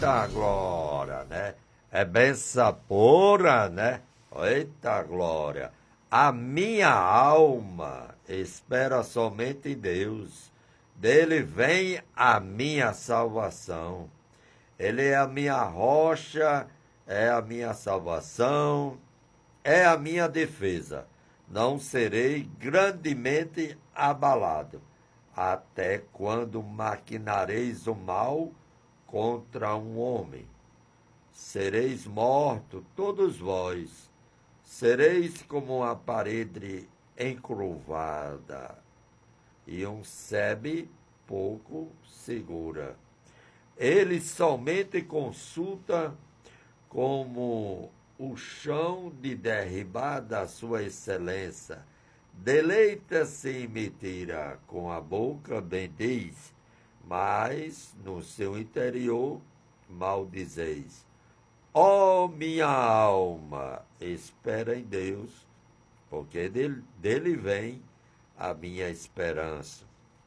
Eita glória, né? É benção pura, né? Eita glória. A minha alma espera somente em Deus. Dele vem a minha salvação. Ele é a minha rocha, é a minha salvação, é a minha defesa. Não serei grandemente abalado, até quando maquinareis o mal contra um homem. Sereis mortos, todos vós. Sereis como uma parede encurvada e um sebe pouco segura. Ele somente consulta como o chão de derribar da sua excelência. Deleita-se em mentira, com a boca bendiz, mas no seu interior maldizeis. Ó minha alma, espera em Deus, porque dele vem a minha esperança.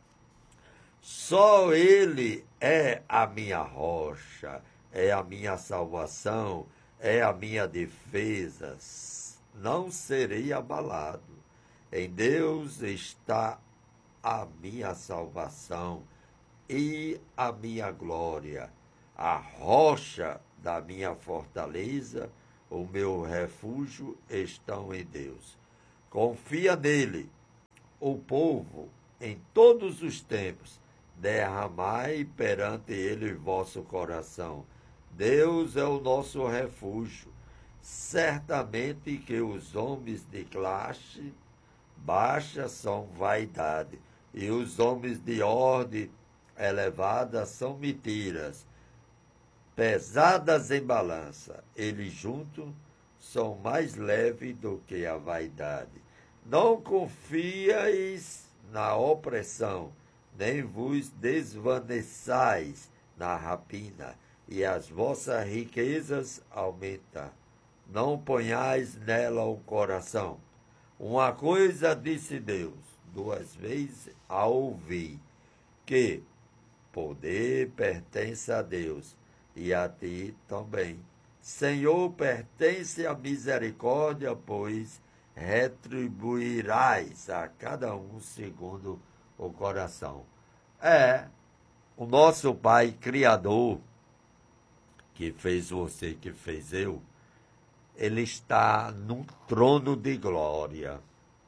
Só Ele é a minha rocha, é a minha salvação, é a minha defesa. Não serei abalado. Em Deus está a minha salvação e a minha glória, a rocha da minha fortaleza, o meu refúgio estão em Deus. Confia nele, o povo, em todos os tempos. Derramai perante ele vosso coração. Deus é o nosso refúgio. Certamente que os homens de classe baixa são vaidade, e os homens de ordem elevada são mentiras, pesadas em balança. Eles juntos são mais leves do que a vaidade. Não confieis na opressão, nem vos desvaneçais na rapina, e as vossas riquezas aumentam. Não ponhais nela o coração. Uma coisa disse Deus, duas vezes a ouvi, que poder pertence a Deus, e a ti também. Senhor, pertence a misericórdia, pois retribuirás a cada um segundo o coração. É o nosso Pai Criador, que fez você, que fez eu, ele está num trono de glória.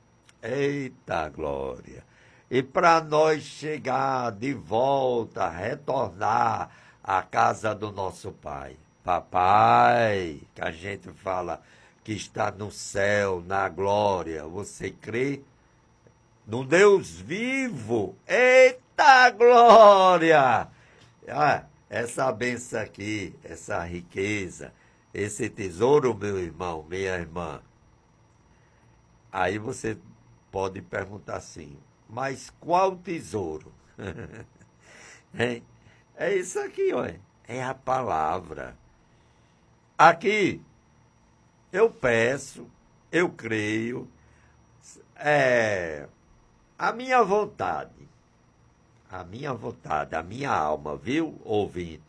Eita glória! E para nós chegar de volta, retornar à casa do nosso Pai, Papai, que a gente fala que está no céu, na glória, você crê no Deus vivo? Eita glória! Ah, essa benção aqui, essa riqueza, esse tesouro, meu irmão, minha irmã. Aí você pode perguntar assim, mas qual tesouro? Hein? É isso aqui, olha. É a palavra. Aqui, eu peço, eu creio, a minha vontade, a minha alma, viu, ouvinte?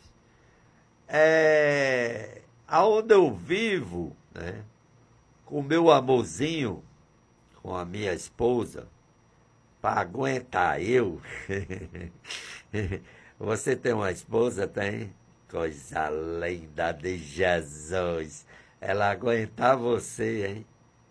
Aonde eu vivo, né, com o meu amorzinho, com a minha esposa, para aguentar eu. Você tem uma esposa, tem? Coisa linda de Jesus. Ela aguentar você, hein?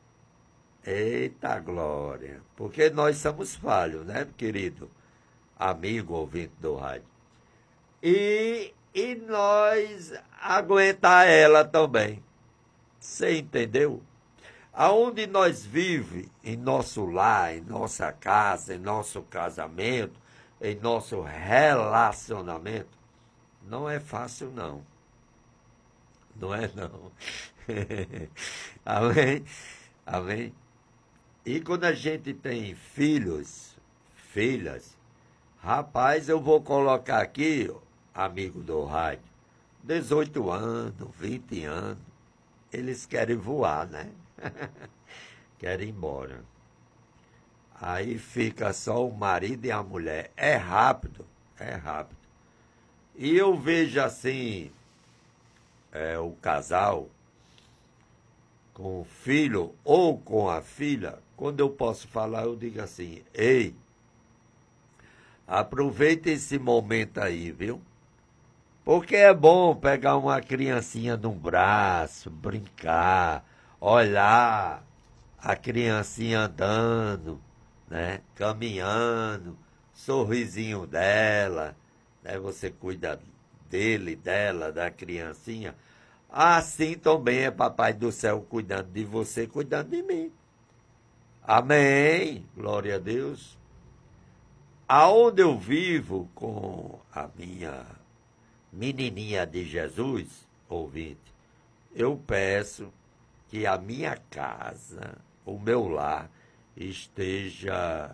Eita glória. Porque nós somos falhos, né, querido? Amigo ouvinte do rádio. E nós aguentar ela também. Você entendeu? Aonde nós vivemos, em nosso lar, em nossa casa, em nosso casamento, em nosso relacionamento, não é fácil, não. Não é, não. Amém? Amém? E quando a gente tem filhos, filhas, rapaz, eu vou colocar aqui, amigo do rádio, 18 anos, 20 anos, eles querem voar, né? Querem ir embora. Aí fica só o marido e a mulher. É rápido, é rápido. E eu vejo assim, o casal, com o filho ou com a filha, quando eu posso falar, eu digo assim: ei, aproveita esse momento aí, viu? Porque é bom pegar uma criancinha no braço, brincar, olhar a criancinha andando, né? Caminhando, sorrisinho dela, né? Você cuida dele, dela, da criancinha. Assim também é Papai do Céu cuidando de você, cuidando de mim. Amém. Glória a Deus. Aonde eu vivo com a minha menininha de Jesus, ouvinte, eu peço que a minha casa, o meu lar, esteja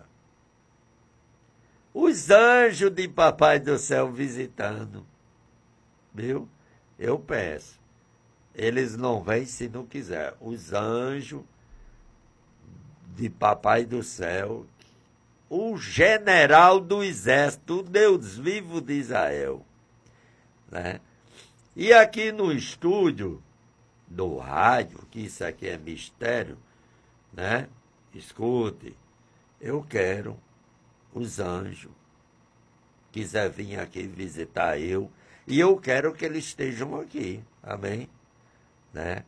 os anjos de Papai do Céu visitando, viu? Eu peço. Eles não vêm se não quiser. Os anjos de Papai do Céu, o general do exército, o Deus vivo de Israel, né? E aqui no estúdio do rádio, que isso aqui é mistério, né? Escute, eu quero os anjos, quiser vir aqui visitar eu, e eu quero que eles estejam aqui, amém? Né?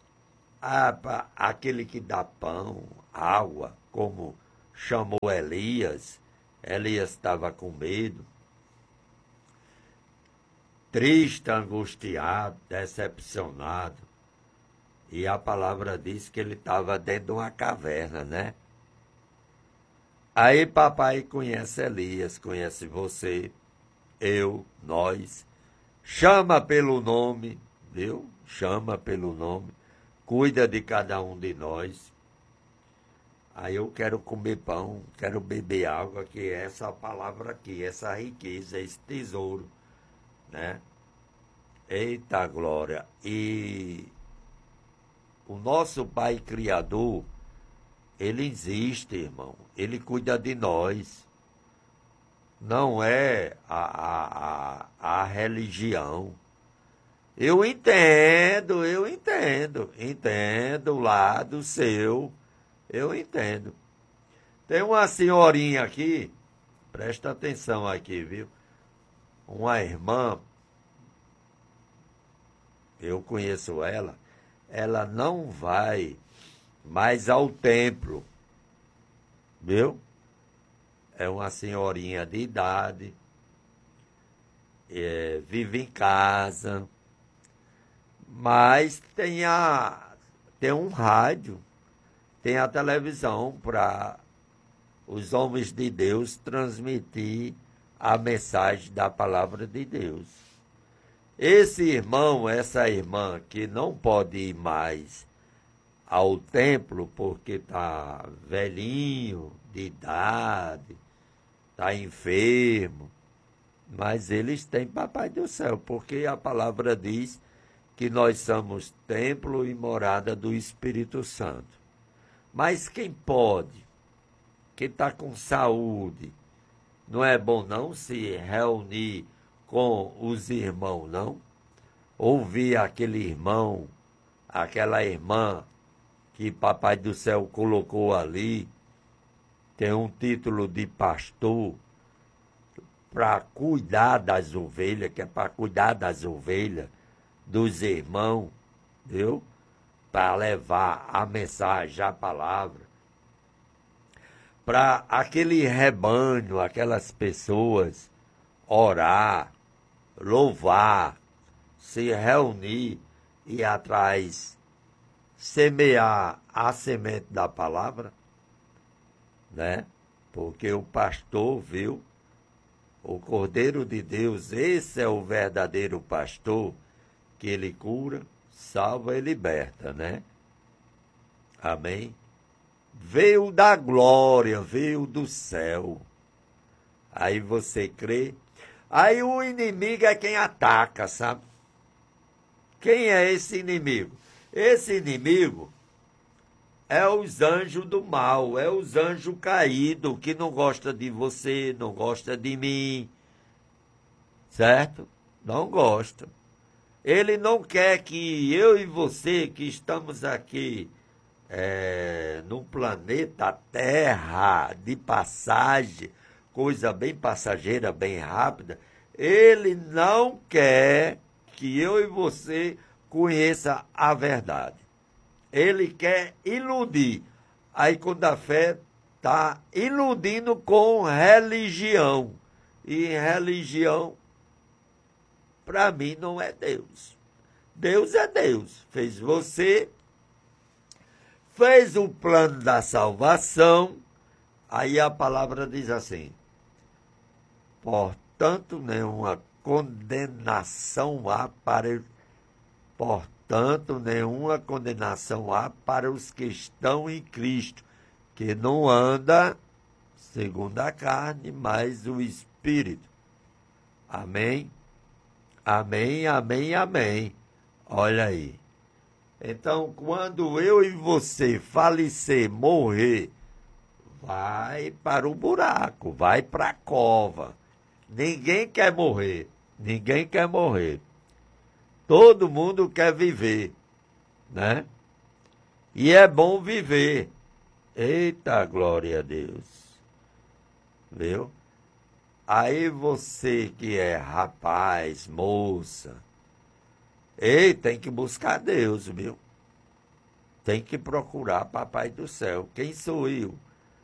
Aquele que dá pão, água, como chamou Elias, Elias estava com medo, triste, angustiado, decepcionado. E a palavra diz que ele estava dentro de uma caverna, né? Aí papai conhece Elias, conhece você, eu, nós. Chama pelo nome, viu? Chama pelo nome. Cuida de cada um de nós. Aí eu quero comer pão, quero beber água, que é essa palavra aqui, essa riqueza, esse tesouro, né? Eita glória! E o nosso Pai Criador, ele existe, irmão. Ele cuida de nós. Não é a religião. Eu entendo. Entendo o lado seu. Eu entendo. Tem uma senhorinha aqui, presta atenção aqui, viu? Uma irmã, eu conheço ela não vai mais ao templo, viu? É uma senhorinha de idade, vive em casa, mas tem um rádio, tem a televisão para os homens de Deus transmitir a mensagem da palavra de Deus. Esse irmão, essa irmã que não pode ir mais ao templo porque está velhinho, de idade, está enfermo, mas eles têm Papai do Céu, porque a palavra diz que nós somos templo e morada do Espírito Santo. Mas quem pode, quem está com saúde, não é bom não se reunir com os irmãos, não? Ouvir aquele irmão, aquela irmã que Papai do Céu colocou ali, tem um título de pastor, para cuidar das ovelhas, que é para cuidar das ovelhas, dos irmãos, viu? Para levar a mensagem, a palavra, para aquele rebanho, aquelas pessoas orar, louvar, se reunir e atrás semear a semente da palavra, né? Porque o pastor viu, o Cordeiro de Deus, esse é o verdadeiro pastor, que ele cura, salva e liberta, né? Amém? Veio da glória, veio do céu. Aí você crê. Aí o inimigo é quem ataca, sabe? Quem é esse inimigo? Esse inimigo é os anjos do mal, é os anjos caídos, que não gosta de você, não gosta de mim, certo? Não gosta. Ele não quer que eu e você, que estamos aqui no planeta Terra, de passagem, coisa bem passageira, bem rápida, ele não quer que eu e você conheça a verdade. Ele quer iludir. Aí quando a fé está iludindo com religião. E religião, para mim, não é Deus. Deus é Deus. Fez você, fez o plano da salvação. Aí a palavra diz assim: portanto, nenhuma condenação há para os que estão em Cristo, que não anda segundo a carne, mas o Espírito. Amém? Amém, amém, amém. Olha aí. Então, quando eu e você falecer, morrer, vai para o buraco, vai para a cova. Ninguém quer morrer, ninguém quer morrer. Todo mundo quer viver, né? E é bom viver. Eita, glória a Deus. Viu? Aí você que é rapaz, moça, tem que buscar Deus, viu? Tem que procurar Papai do Céu. Quem sou eu?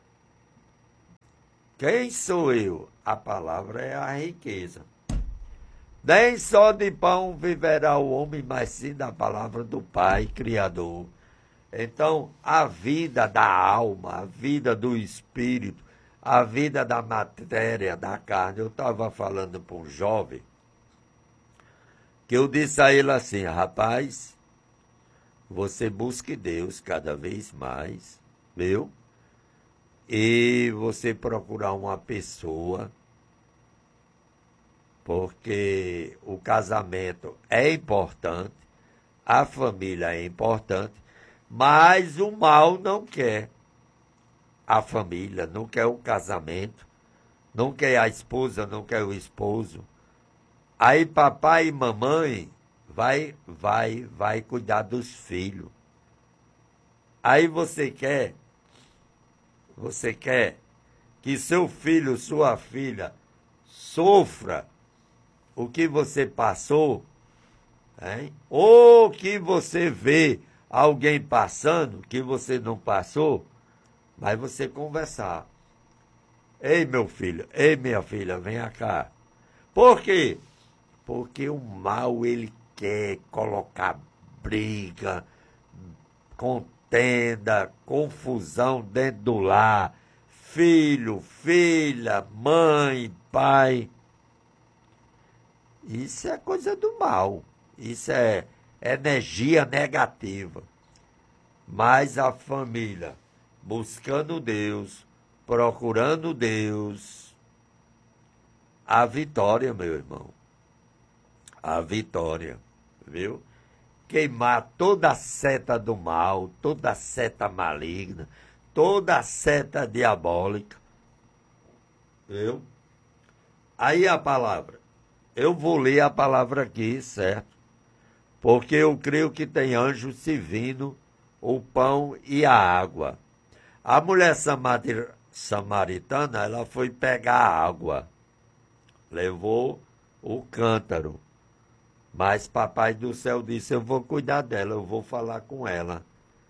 Quem sou eu? A palavra é a riqueza. Nem só de pão viverá o homem, mas sim da palavra do Pai Criador. Então, a vida da alma, a vida do espírito, a vida da matéria, da carne. Eu estava falando para um jovem, que eu disse a ele assim: rapaz, você busque Deus cada vez mais, viu? E você procurar uma pessoa, porque o casamento é importante, a família é importante, mas o mal não quer a família, não quer o casamento, não quer a esposa, não quer o esposo. Aí papai e mamãe vai cuidar dos filhos. Aí você quer que seu filho, sua filha, sofra o que você passou, hein? Ou que você vê alguém passando que você não passou, mas você conversar. Ei, meu filho, ei, minha filha, venha cá. Por quê? Porque o mal, ele quer colocar briga, contenda, confusão dentro do lar. Filho, filha, mãe, pai. Isso é coisa do mal. Isso é energia negativa. Mas a família, buscando Deus, procurando Deus, a vitória, meu irmão. A vitória, viu? Queimar toda a seta do mal, toda a seta maligna, toda a seta diabólica, viu? Aí a palavra, eu vou ler a palavra aqui, certo? Porque eu creio que tem anjo servindo o pão e a água. A mulher samaritana, ela foi pegar água, levou o cântaro. Mas Papai do Céu disse: eu vou cuidar dela, eu vou falar com ela.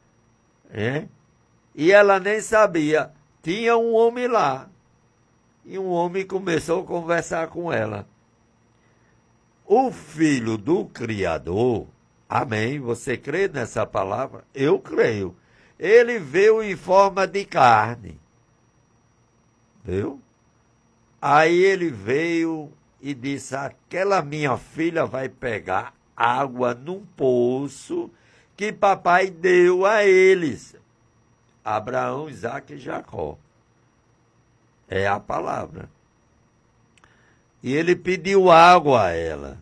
E ela nem sabia. Tinha um homem lá. E um homem começou a conversar com ela. O filho do Criador, amém? Você crê nessa palavra? Eu creio. Ele veio em forma de carne. Viu? Aí ele veio e disse: aquela minha filha vai pegar água num poço que papai deu a eles. Abraão, Isaque e Jacó. É a palavra. E ele pediu água a ela.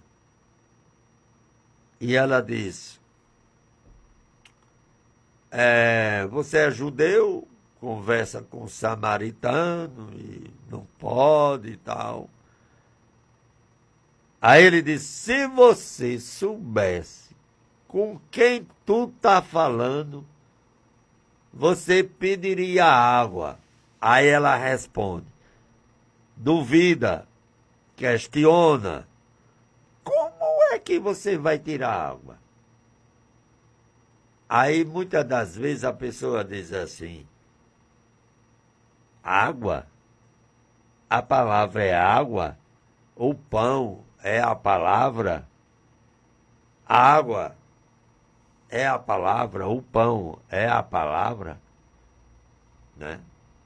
E ela disse: você é judeu? Conversa com o samaritano e não pode e tal. Aí ele disse, se você soubesse com quem tu tá falando, você pediria água. Aí ela responde, duvida, questiona, como é que você vai tirar água? Aí muitas das vezes a pessoa diz assim, água? A palavra é água? O pão é a palavra? A água é a palavra? O pão é a palavra? Né?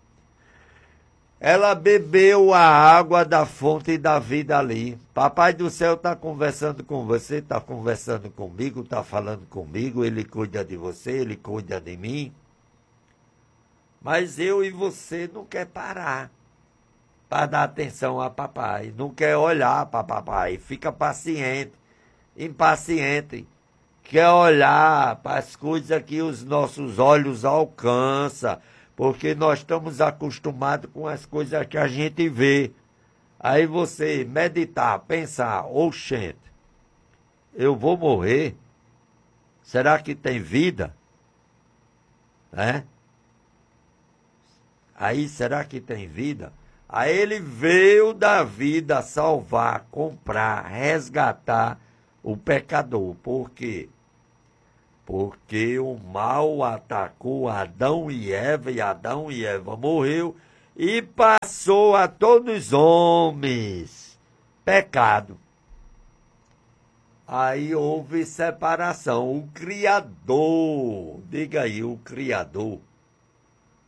Ela bebeu a água da fonte da vida ali. Papai do céu está conversando com você, está conversando comigo, está falando comigo, ele cuida de você, ele cuida de mim. Mas eu e você não quer parar para dar atenção a papai, não quer olhar para papai, fica paciente, impaciente, quer olhar para as coisas que os nossos olhos alcançam, porque nós estamos acostumados com as coisas que a gente vê. Aí você meditar, pensar, oxente, eu vou morrer? Será que tem vida? É? Aí, será que tem vida? Aí ele veio da vida salvar, comprar, resgatar o pecador. Por quê? Porque o mal atacou Adão e Adão e Eva morreu e passou a todos os homens pecado. Aí houve separação. O Criador, diga aí, o Criador,